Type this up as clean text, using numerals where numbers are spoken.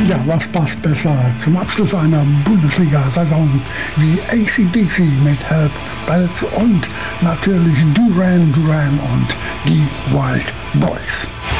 Ja, was passt besser zum Abschluss einer Bundesliga-Saison wie AC/DC mit Help Spells und natürlich Duran Duran und die Wild Boys.